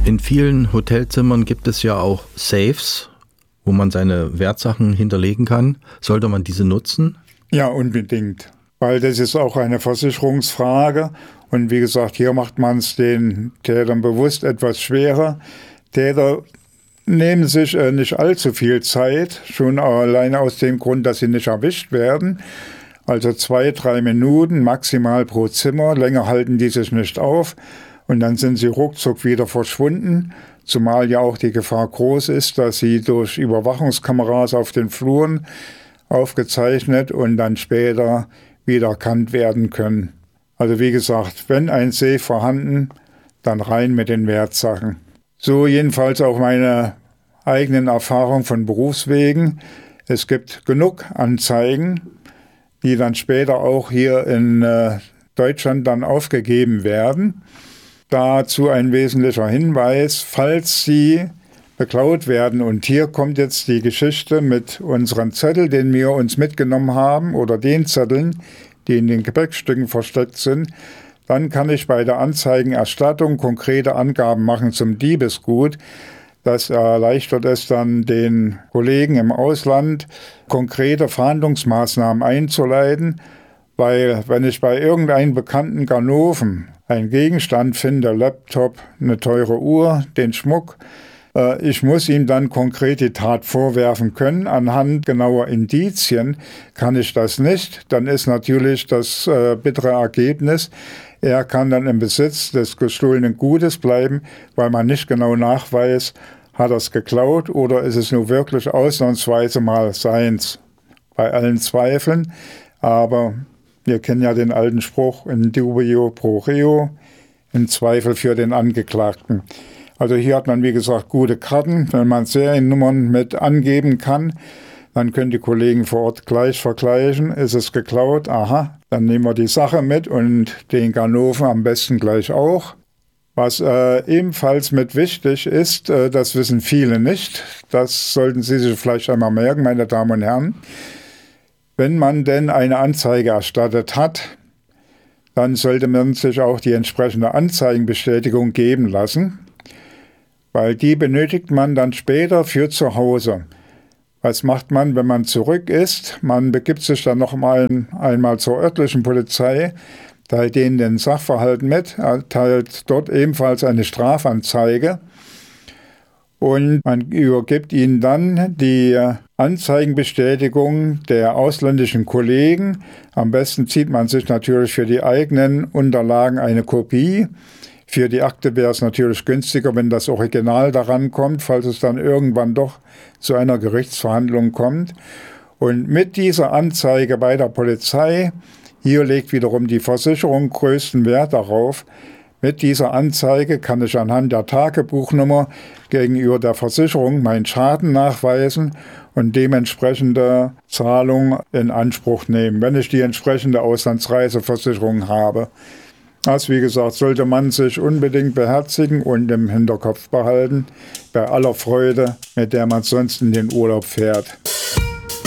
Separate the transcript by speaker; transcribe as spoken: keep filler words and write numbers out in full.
Speaker 1: In vielen Hotelzimmern gibt es ja auch Safes, wo man seine Wertsachen hinterlegen kann. Sollte man diese nutzen?
Speaker 2: Ja, unbedingt, weil das ist auch eine Versicherungsfrage. Und wie gesagt, hier macht man es den Tätern bewusst etwas schwerer. Täter nehmen sich äh, nicht allzu viel Zeit, schon alleine aus dem Grund, dass sie nicht erwischt werden. Also zwei, drei Minuten maximal pro Zimmer, länger halten die sich nicht auf. Und dann sind sie ruckzuck wieder verschwunden, zumal ja auch die Gefahr groß ist, dass sie durch Überwachungskameras auf den Fluren aufgezeichnet und dann später wieder erkannt werden können. Also wie gesagt, wenn ein Safe vorhanden, dann rein mit den Wertsachen. So jedenfalls auch meine eigenen Erfahrungen von Berufswegen. Es gibt genug Anzeigen, die dann später auch hier in äh, Deutschland dann aufgegeben werden. Dazu ein wesentlicher Hinweis, falls sie beklaut werden. Und hier kommt jetzt die Geschichte mit unserem Zettel, den wir uns mitgenommen haben, oder den Zetteln, die in den Gepäckstücken versteckt sind. Dann kann ich bei der Anzeigenerstattung konkrete Angaben machen zum Diebesgut. Das erleichtert es dann den Kollegen im Ausland, konkrete Verhandlungsmaßnahmen einzuleiten, weil wenn ich bei irgendeinem bekannten Ganoven einen Gegenstand finde, Laptop, eine teure Uhr, den Schmuck, äh, ich muss ihm dann konkret die Tat vorwerfen können. Anhand genauer Indizien kann ich das nicht. Dann ist natürlich das äh, bittere Ergebnis, er kann dann im Besitz des gestohlenen Gutes bleiben, weil man nicht genau nachweist, hat er es geklaut oder ist es nur wirklich ausnahmsweise mal seins. Bei allen Zweifeln, aber wir kennen ja den alten Spruch, in dubio pro reo, im Zweifel für den Angeklagten. Also hier hat man, wie gesagt, gute Karten. Wenn man Seriennummern mit angeben kann, dann können die Kollegen vor Ort gleich vergleichen. Ist es geklaut? Aha, dann nehmen wir die Sache mit und den Ganoven am besten gleich auch. Was äh, ebenfalls mit wichtig ist, äh, das wissen viele nicht, das sollten Sie sich vielleicht einmal merken, meine Damen und Herren. Wenn man denn eine Anzeige erstattet hat, dann sollte man sich auch die entsprechende Anzeigenbestätigung geben lassen, weil die benötigt man dann später für zu Hause. Was macht man, wenn man zurück ist? Man begibt sich dann noch mal einmal zur örtlichen Polizei, teilt denen den Sachverhalt mit, erteilt dort ebenfalls eine Strafanzeige und man übergibt ihnen dann die Anzeigenbestätigung der ausländischen Kollegen. Am besten zieht man sich natürlich für die eigenen Unterlagen eine Kopie. Für die Akte wäre es natürlich günstiger, wenn das Original daran kommt, falls es dann irgendwann doch zu einer Gerichtsverhandlung kommt. Und mit dieser Anzeige bei der Polizei, hier legt wiederum die Versicherung größten Wert darauf, mit dieser Anzeige kann ich anhand der Tagebuchnummer gegenüber der Versicherung meinen Schaden nachweisen und dementsprechende Zahlung in Anspruch nehmen, wenn ich die entsprechende Auslandsreiseversicherung habe. Das, wie gesagt, sollte man sich unbedingt beherzigen und im Hinterkopf behalten, bei aller Freude, mit der man sonst in den Urlaub fährt.